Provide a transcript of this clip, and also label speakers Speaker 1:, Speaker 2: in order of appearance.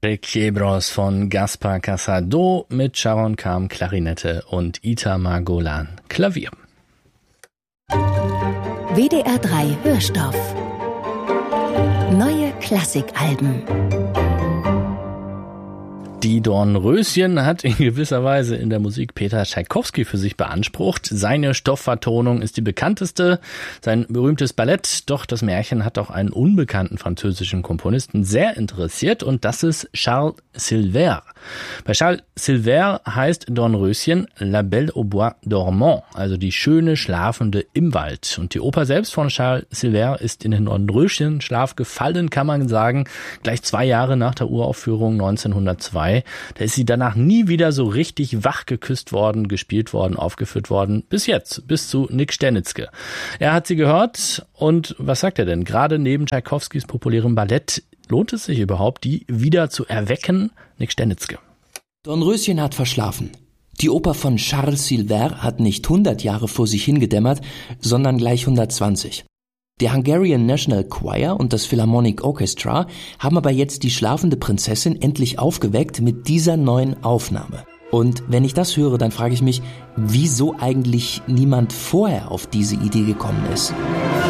Speaker 1: Requiebros von Gaspar Casado mit Sharon Kam Klarinette und Itamar Golan Klavier.
Speaker 2: WDR 3 Hörstoff. Neue Klassikalben.
Speaker 1: Die Dornröschen hat in gewisser Weise in der Musik Peter Tschaikowski für sich beansprucht. Seine Stoffvertonung ist die bekannteste, sein berühmtes Ballett. Doch das Märchen hat auch einen unbekannten französischen Komponisten sehr interessiert und das ist Charles Silver. Bei Charles Silver heißt Dornröschen La Belle au Bois dormant, also die schöne Schlafende im Wald. Und die Oper selbst von Charles Silver ist in den Dornröschenschlaf gefallen, kann man sagen, gleich 2 Jahre nach der Uraufführung 1902. Da ist sie danach nie wieder so richtig wach geküsst worden, gespielt worden, aufgeführt worden. Bis jetzt, bis zu Nick Sternitzke. Er hat sie gehört und was sagt er denn? Gerade neben Tschaikowskis populärem Ballett, lohnt es sich überhaupt, die wieder zu erwecken? Nick Sternitzke.
Speaker 3: Dornröschen hat verschlafen. Die Oper von Charles Silver hat nicht 100 Jahre vor sich hingedämmert, sondern gleich 120. Der Hungarian National Choir und das Philharmonic Orchestra haben aber jetzt die schlafende Prinzessin endlich aufgeweckt mit dieser neuen Aufnahme. Und wenn ich das höre, dann frage ich mich, wieso eigentlich niemand vorher auf diese Idee gekommen ist.